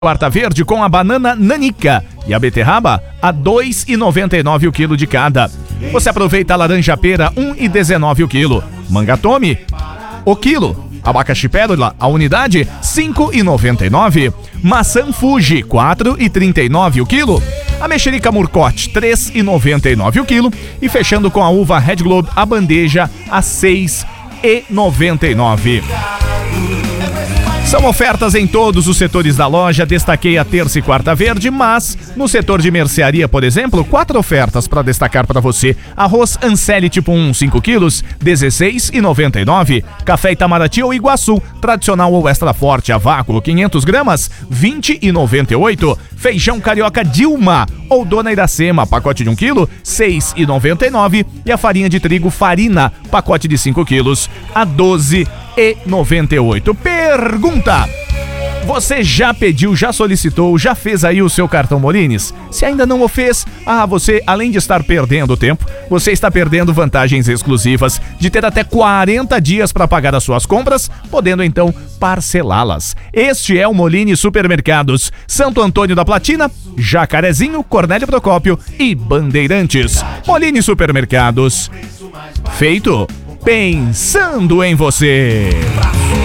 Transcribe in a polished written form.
Quarta verde com a banana nanica e a beterraba a R$ 2,99 o quilo de cada. Você aproveita a laranja pera R$ 1,19 o quilo. Manga tome o quilo. Abacaxi pérola a unidade R$ 5,99. Maçã Fuji R$ 4,39 o quilo. A mexerica Murcote R$ 3,99 o quilo. E fechando com a uva Red Globe a bandeja a R$ 6,99. São ofertas em todos os setores da loja, destaquei a terça e quarta verde, mas no setor de mercearia, por exemplo, 4 ofertas para destacar para você. Arroz Anceli tipo 1, 5 quilos, R$ 16,99. Café Itamaraty ou Iguaçu, tradicional ou extra forte a vácuo, 500 gramas, R$ 20,98. Feijão carioca Dilma ou Dona Iracema, pacote de 1 quilo, R$ 6,99. E a farinha de trigo Farina, pacote de 5 quilos, a R$ 12,98. Pergunta: você já pediu, já solicitou, já fez aí o seu cartão Molines? Se ainda não o fez, você, além de estar perdendo tempo, você está perdendo vantagens exclusivas de ter até 40 dias para pagar as suas compras, podendo então parcelá-las. Este é o Molines Supermercados, Santo Antônio da Platina, Jacarezinho, Cornélio Procópio e Bandeirantes. Molines Supermercados, feito pensando em você.